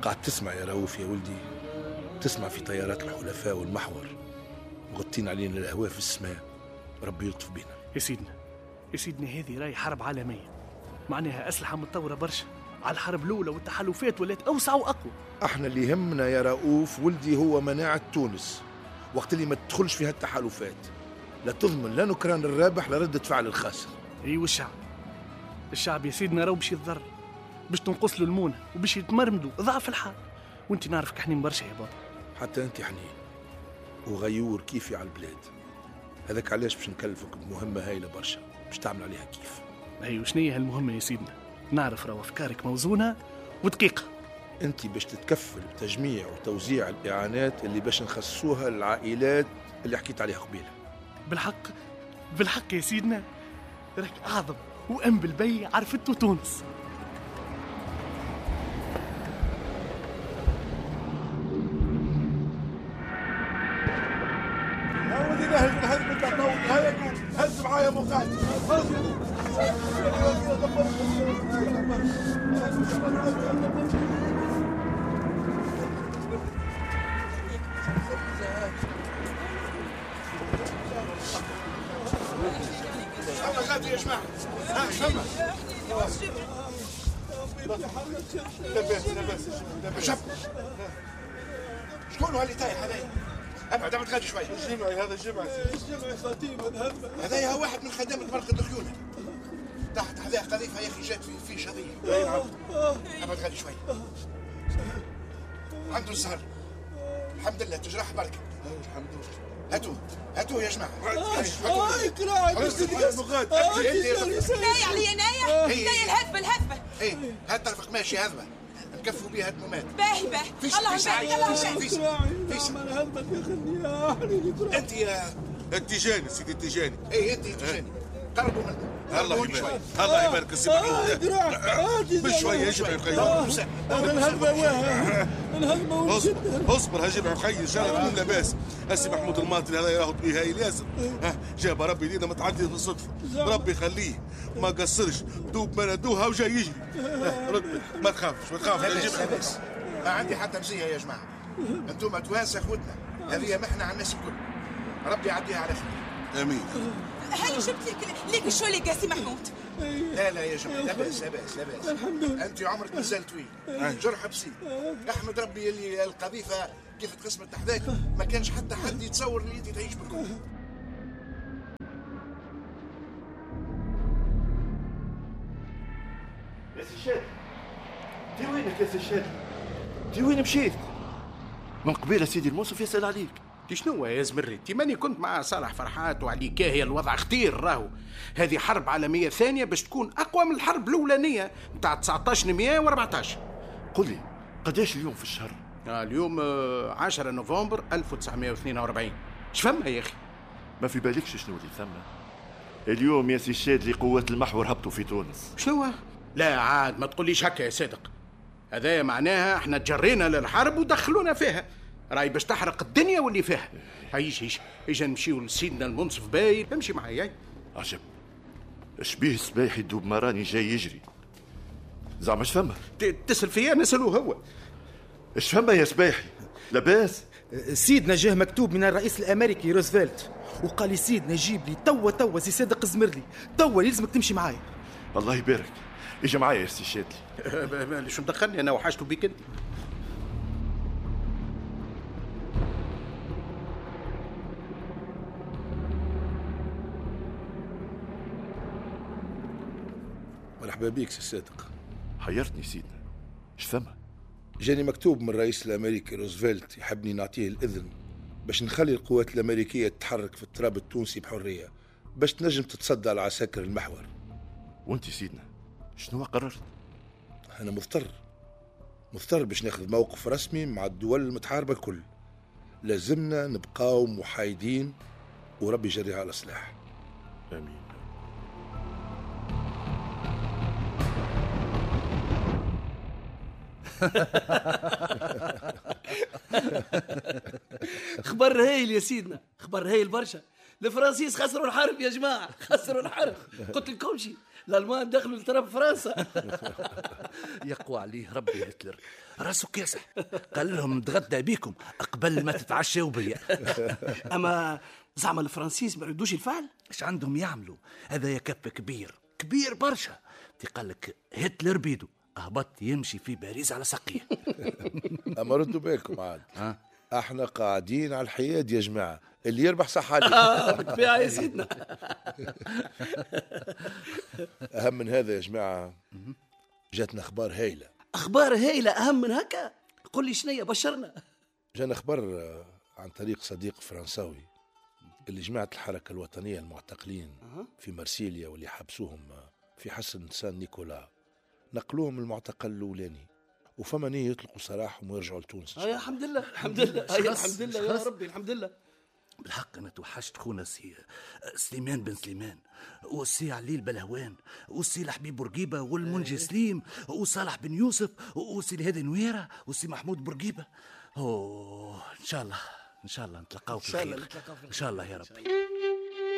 قاعد تسمع يا رؤوف يا ولدي، تسمع في طيارات الحلفاء والمحور مغطين علينا الأهواء في السماء. ربي يلطف بينا يا سيدنا هذه راي حرب عالمية، معناها أسلحة متطورة برشا على الحرب الأولى، والتحالفات ولات أوسع وأقوى. احنا اللي يهمنا يا رؤوف ولدي هو مناعة تونس، وقت اللي ما تدخلش في هالتحالفات لا تضمن لا نكران الرابح لا ردة فعل الخاسر. ايوه الشعب يا سيدنا راهو باش يتضرر، باش تنقص له المونة وباش يتمرمدوا ضعف الحال، وانت نعرفك حنين برشا يا بابا. حتى انت حنين وغيور كيفي على البلاد، هذاك علاش باش نكلفك بمهمة هايلة برشا باش تعمل عليها كيف. ايوه شنية هالمهمة يا سيدنا؟ نعرف راهو افكارك موزونة ودقيقة. انت باش تتكفل بتجميع وتوزيع الاعانات اللي باش نخصصوها للعائلات اللي حكيت عليها قبيله. بالحق يا سيدنا، راك اعظم وام بالبي عرفته تونس. هز معايا مقاتل. يا جماعة شكون هو اللي طايح هذايا؟ ابعد غادي شوي. الجمعي خطيب هذايا هو واحد من خدامة مرقد الخيول تحت هذايا قذيفة يا اخي جات في شظية. ابعد غادي شوي. عنده الزهر الحمد لله، تجرح بركة الحمد لله. هاتوه يا جماعة. نايا عليا نايا الهذبة. ايه هات طرفك ماشي هذبة نكفوا بيها الدمومات. باهي الله يبارك. انت يا التيجاني سيدي التيجاني. ايه انت التيجاني قربوا منه. الله يبارك الله يبارك السي محمود. بشوية يا جمع الخير. اصبر يا جمع الخير ان شاء الله تكون لاباس. السي محمود الماطل هذا يراهو بيه هاي ياسر. جاب ربي لينا متعدي في الصدفة، ربي يخليه ما قصرش دوب ما ندوها وجاي يجري. ما تخافش يا جمع. بس ما عندي حتى مزية يا جماعة، انتم توانسة اخوتنا، هذه محنة على الناس الكل، ربي يعديها على خير. امين. هاي جبت ليك شو ليك يا سي محمود؟ لا يا جماعة لا بأس الحمد لله. انت عمرك مازال طويل، جرح بسيط. احمد ربي اللي القذيفة كيف تقسمت تحداك ما كانش حتى حد يتصور اللي انت تعيش بالكل. يا سي الشادي، دي وينك يا سي الشادي؟ دي وين مشيت؟ من قبيله سيدي المنصف يسأل عليك. دي شنو يا زمرتي؟ ماني كنت مع صالح فرحات وعلي كاهي. الوضع خطير راهو، هذه حرب عالمية ثانية باش تكون أقوى من الحرب الأولانية متاع 1914. قل لي قداش اليوم في الشهر؟ اليوم 10 نوفمبر 1942. شفما يا أخي؟ ما في بالكش شنو اللي ثم اليوم يا سي الشادي قوات المحور هبطوا في تونس. شنو؟ لا عاد ما تقوليش هكا يا صادق، هذا معناها احنا تجرينا للحرب ودخلونا فيها، راي باش تحرق الدنيا واللي فيها. هيش اجا نمشيو لسيدنا المنصف باين. امشي معايا. عجب شبيه سبايحي دوب مراني جاي يجري زعما اش فما؟ تسأل فيا نسألوه هو. اش فما يا سبايحي؟ لاباس؟ سيدنا جاه مكتوب من الرئيس الامريكي روزفلت وقال لي سيدنا جيب لي توا سي صادق زمرلي توا يلزمك تمشي معايا. الله يبارك. اجا معايا يا سي شادلي. شو مدخلني انا وحشته بيك انت؟ مرحبا بيك سي صادق. حيرتني سيدنا، اش فما؟ جاني مكتوب من الرئيس الامريكي روزفلت يحبني نعطيه الاذن باش نخلي القوات الامريكيه تتحرك في التراب التونسي بحريه باش تنجم تتصدى لعساكر المحور. وانت سيدنا شنو قررت؟ انا مضطر باش ناخذ موقف رسمي مع الدول المتحاربه الكل. لازمنا نبقاو محايدين وربي يجريها على صلاح. امين. خبر هايل يا سيدنا، خبر هايل برشا. الفرنسيس خسروا الحرب يا جماعة، خسروا الحرب. قلت لكم شي الالمان دخلوا لتراب فرنسا. يقوى عليه ربي هتلر، راسه كاسح، قال لهم نتغدى بيكم قبل ما تتعشوا بيا. اما زعما الفرنسيس ما يردوش الفعل؟ ايش عندهم يعملوا؟ هذا يكف كبير كبير برشا. قال لك هتلر بيدو اهبط يمشي في باريس على سقيه. اما ردوا بالكم عاد، احنا قاعدين على الحياد يا جماعه، اللي يربح صح عليه. فيها يا سيدنا. اهم من هذا يا جماعه، جاتنا اخبار هايله. اخبار هايله اهم من هكا؟ قل لي شنيا بشرنا. جانا خبر عن طريق صديق فرنساوي اللي جماعه الحركه الوطنيه المعتقلين في مرسيليا واللي حبسوهم في حصن سان نيكولا نقلوهم المعتقل الاولاني، وفما نية يطلقوا سراحهم ويرجعوا لتونس. يا الحمد لله الحمد لله الحمد لله يا ربي الحمد لله. بالحق انا توحشت خونا سي سليمان بن سليمان والسي علي البلهوان والسي لحبيب بورقيبه والمنجي سليم وصالح بن يوسف والسي الهادي نويره والسي محمود بورقيبه. ان شاء الله نتلقاو في خير ان شاء الله يا ربي.